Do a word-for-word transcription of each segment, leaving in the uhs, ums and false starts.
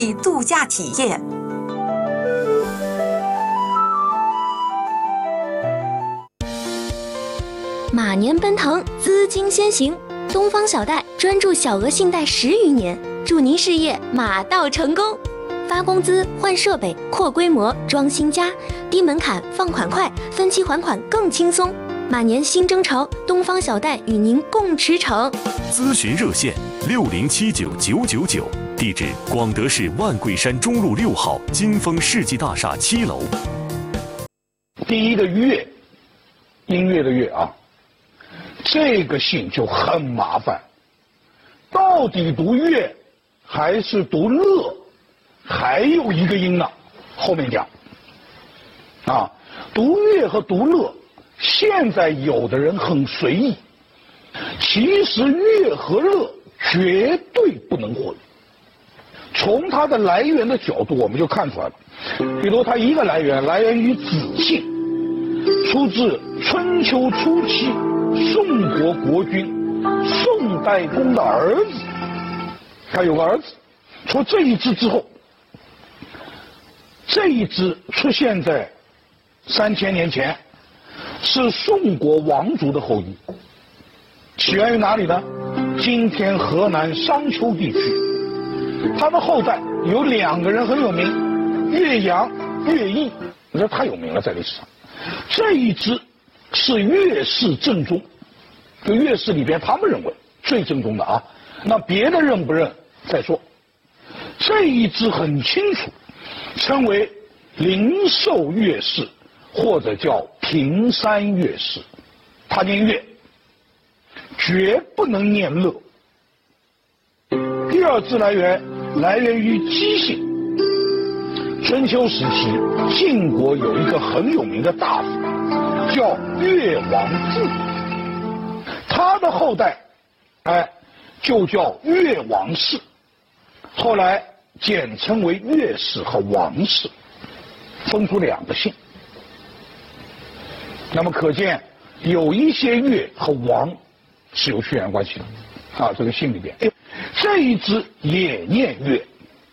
度假体验。 马年奔腾，资金先行。东方小贷专注小额信贷十余年，祝您事业马到成功。发工资、换设备、扩规模、装新家，低门槛、放款快，分期还款更轻松。马年新征潮，东方小贷与您共驰骋。 咨询热线六零七九九九九，地址广德市万桂山中路六号金丰世纪大厦七楼。 第一个乐，音乐的乐啊，这个姓就很麻烦，到底读乐还是读乐？还有一个音呢，后面讲。啊，读乐和读乐，现在有的人很随意，其实乐和乐绝对不能混。从它的来源的角度，我们就看出来了。比如它一个来源来源于子姓，出自春秋初期宋国国君宋代公的儿子，他有个儿子，从这一支之后，这一支出现在三千年前，是宋国王族的后裔，起源于哪里呢？今天河南商丘地区。他的后代有两个人很有名，岳阳、岳毅，你说太有名了，在历史上。这一支是岳氏正宗，就岳氏里边他们认为最正宗的啊，那别的认不认再说。这一支很清楚，称为灵寿岳氏，或者叫平山岳氏。他念乐，绝不能念乐。第二支来源来源于姬姓。春秋时期，晋国有一个很有名的大夫，叫越王志，他的后代，哎，就叫越王氏，后来简称为越氏和王氏，分出两个姓。那么可见有一些越和王是有血缘关系的啊，这个姓里边。这一支也念乐，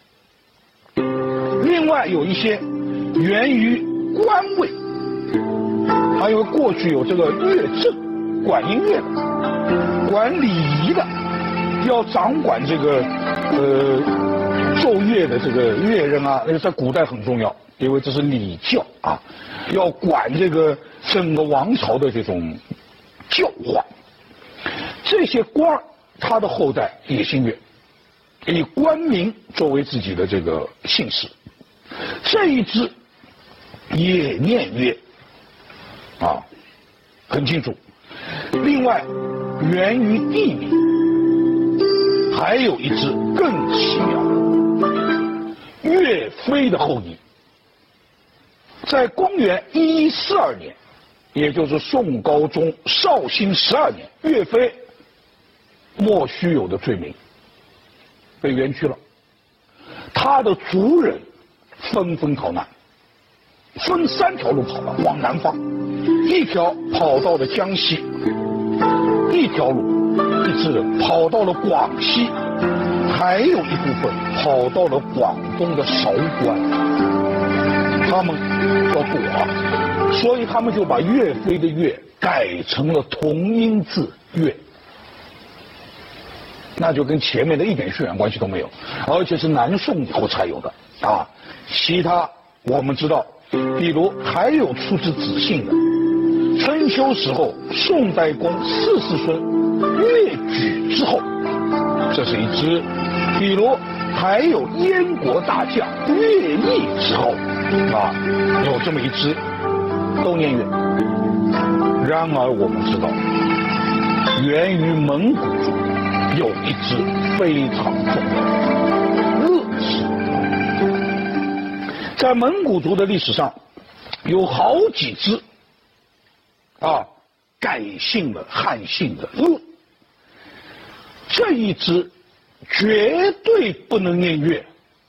另外有一些源于官位，还有过去有这个乐正，管音乐的，管礼仪的，要掌管这个呃奏乐的这个乐人啊，那个在古代很重要，因为这是礼教啊，要管这个整个王朝的这种教化。这些官儿他的后代也姓乐，以官名作为自己的这个姓氏。这一支也念乐啊，很清楚。另外源于地名，还有一支更奇妙，岳飞的后裔。在公元一一四二年，也就是宋高宗绍兴十二年，岳飞莫须有的罪名，被冤屈了。他的族人纷纷逃难，分三条路跑了，往南方，一条跑到了江西，一条路一支人跑到了广西，还有一部分跑到了广东的韶关，他们要躲啊，所以他们就把岳飞的岳改成了同音字岳，那就跟前面的一点血缘关系都没有，而且是南宋以后才有的啊。其他我们知道，比如还有出自子姓的，春秋时候宋代公四世孙岳举之后，这是一支；比如还有燕国大将乐毅之后啊，有这么一支，都念乐。然而我们知道，源于蒙古族有一支非常重要，乐氏。在蒙古族的历史上，有好几支啊改姓了汉姓的乐，这一支绝对不能念乐。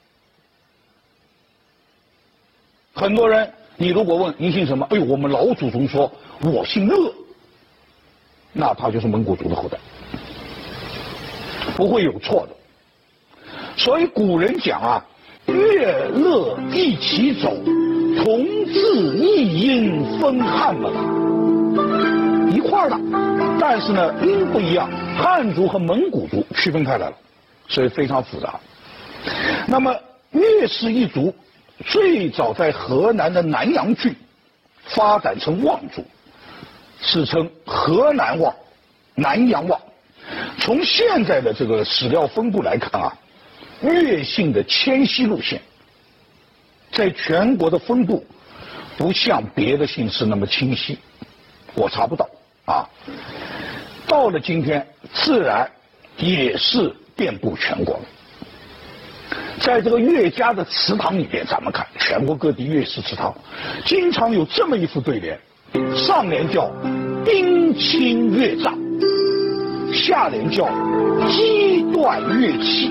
很多人，你如果问您姓什么，哎呦，我们老祖宗说我姓乐，那他就是蒙古族的后代，不会有错的。所以古人讲啊， 月乐一起走，同治一音分汉了，一块儿了。但是呢，音不一样，汉族和蒙古族区分开来了，所以非常复杂。那么岳氏一族最早在河南的南阳郡发展成望族，史称河南望、南阳望。从现在的这个史料分布来看啊，岳姓的迁徙路线在全国的分布不像别的姓氏那么清晰，我查不到啊。到了今天，自然也是遍布全国了。在这个岳家的祠堂里边，咱们看全国各地岳氏祠堂，经常有这么一副对联，上联叫“兵侵岳丈”，下联叫“击断乐器”。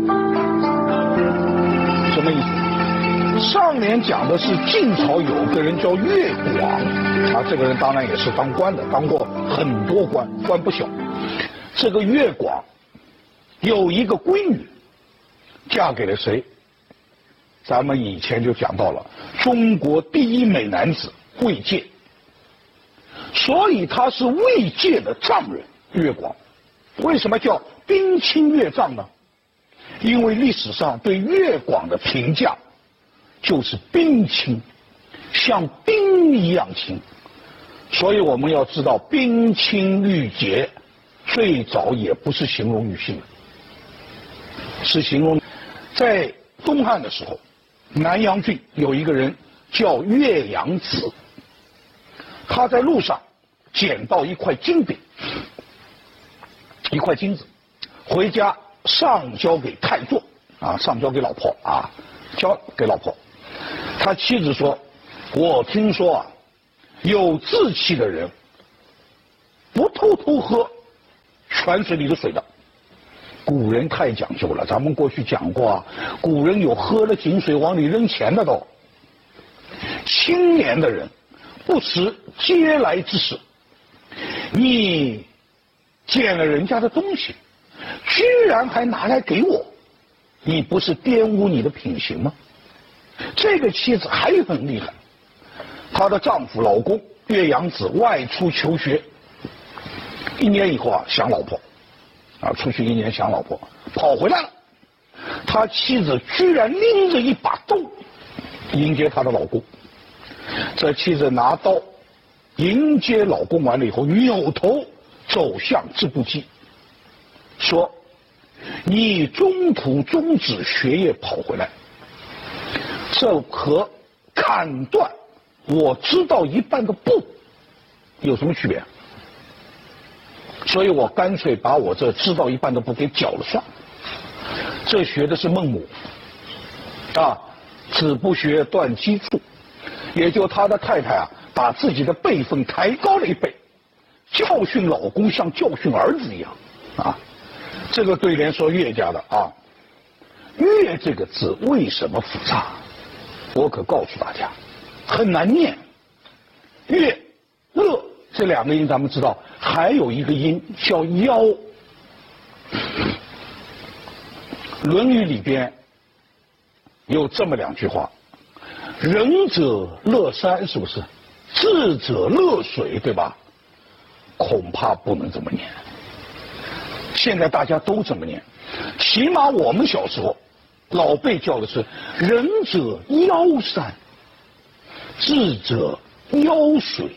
什么意思？上联讲的是晋朝有个人叫岳广，啊，这个人当然也是当官的，当过很多官，官不小。这个岳广有一个闺女，嫁给了谁？咱们以前就讲到了中国第一美男子卫玠，所以他是卫玠的丈人岳广。为什么叫兵侵岳丈呢？因为历史上对岳广的评价就是兵侵，像兵一样侵。所以我们要知道，兵侵玉洁最早也不是形容女性的，是形容在东汉的时候，南阳郡有一个人叫岳阳子，他在路上捡到一块金饼，一块金子，回家上交给太座啊，上交给老婆啊，交给老婆。他妻子说：“我听说啊，有志气的人不偷偷喝泉水里的水的。古人太讲究了，咱们过去讲过啊，古人有喝了井水往里扔钱的都。青年的人不识嗟来之食，你捡了人家的东西，居然还拿来给我，你不是玷污你的品行吗？”这个妻子还很厉害，她的丈夫老公岳阳子外出求学，一年以后啊想老婆，啊出去一年想老婆，跑回来了，他妻子居然拎着一把刀迎接他的老公。这妻子拿刀迎接老公完了以后，扭头走向织布机，说：“你中途终止学业跑回来，这和砍断我知道一半的布有什么区别？所以我干脆把我这知道一半的布给绞了算了。”这学的是孟母啊，子不学断机杼，也就他的太太啊，把自己的辈分抬高了一倍，教训老公像教训儿子一样啊。这个对联说岳家的啊，岳这个字为什么复杂？我可告诉大家，很难念。岳、乐这两个音咱们知道，还有一个音叫腰。《论语》里边有这么两句话：仁者乐山，是不是？智者乐水，对吧？恐怕不能这么念。现在大家都这么念，起码我们小时候老辈叫的是仁者腰山，智者腰水，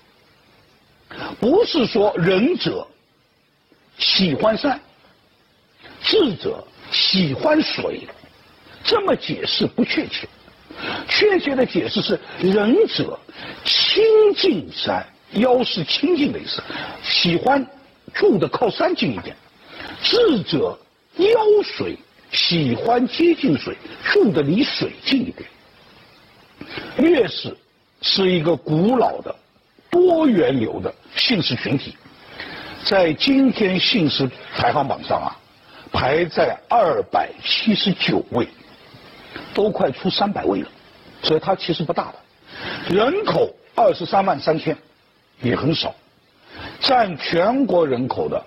不是说仁者喜欢山，智者喜欢水，这么解释不确切。确切的解释是仁者亲近山，腰是亲近的意思，喜欢住的靠山近一点；智者腰水，喜欢接近水，住的离水近一点。岳氏是一个古老的多元流的姓氏群体，在今天姓氏排行榜上啊，排在二百七十九位，都快出三百位了，所以它其实不大的，人口二十三万三千，也很少，占全国人口的